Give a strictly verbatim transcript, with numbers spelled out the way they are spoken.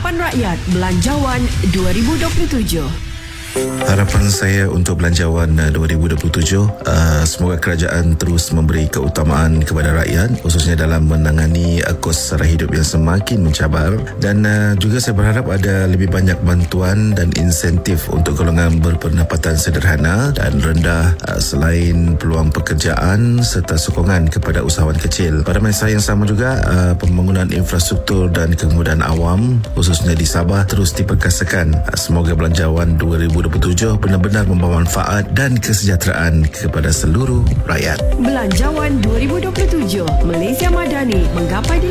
Harapan Rakyat Belanjawan dua ribu dua puluh tujuh. Harapan saya untuk Belanjawan dua ribu dua puluh tujuh, uh, semoga kerajaan terus memberi keutamaan kepada rakyat, khususnya dalam menangani uh, kos sara hidup yang semakin mencabar, dan uh, juga saya berharap ada lebih banyak bantuan dan insentif untuk golongan berpendapatan sederhana dan rendah, uh, selain peluang pekerjaan serta sokongan kepada usahawan kecil. Pada masa yang sama juga, uh, pembangunan infrastruktur dan kemudahan awam, khususnya di Sabah, terus diperkasakan. Uh, semoga Belanjawan dua ribu dua puluh tujuh benar-benar membawa manfaat dan kesejahteraan kepada seluruh rakyat. Belanjawan dua ribu dua puluh tujuh, Malaysia Madani menggapai